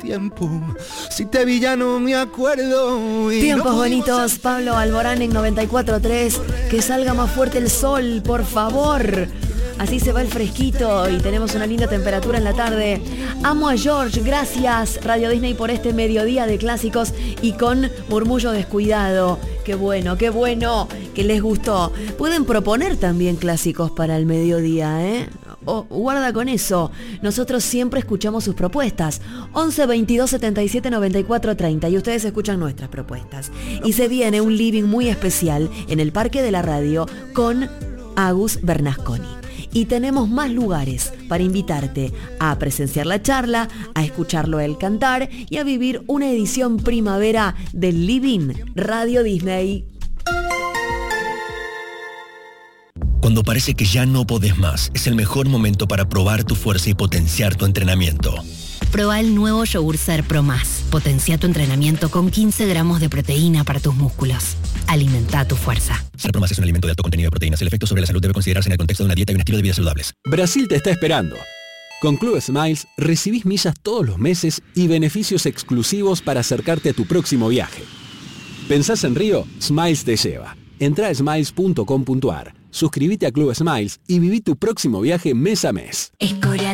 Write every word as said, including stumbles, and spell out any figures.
Tiempo, si te vi ya no me acuerdo. Tiempos bonitos, Pablo Alborán en noventa y cuatro tres. Que salga más fuerte el sol, por favor. Así se va el fresquito y tenemos una linda temperatura en la tarde. Amo a George, gracias Radio Disney por este mediodía de clásicos y con murmullo descuidado. Qué bueno, qué bueno que les gustó. Pueden proponer también clásicos para el mediodía, ¿eh? Oh, guarda con eso. Nosotros siempre escuchamos sus propuestas. once veintidós setenta y siete noventa y cuatro treinta y ustedes escuchan nuestras propuestas. Y se viene un living muy especial en el Parque de la Radio con Agus Bernasconi. Y tenemos más lugares para invitarte a presenciar la charla, a escucharlo a él cantar y a vivir una edición primavera del Living Radio Disney. Cuando parece que ya no podés más, es el mejor momento para probar tu fuerza y potenciar tu entrenamiento. Proba el nuevo Yogur Ser Pro Más. Potencia tu entrenamiento con quince gramos de proteína para tus músculos. Alimenta tu fuerza. Ser Pro Más es un alimento de alto contenido de proteínas. El efecto sobre la salud debe considerarse en el contexto de una dieta y un estilo de vida saludables. Brasil te está esperando. Con Club Smiles recibís millas todos los meses y beneficios exclusivos para acercarte a tu próximo viaje. ¿Pensás en Río? Smiles te lleva. Entrá a smiles punto com punto a r. Suscríbete a Club Smiles y viví tu próximo viaje mes a mes. Escoria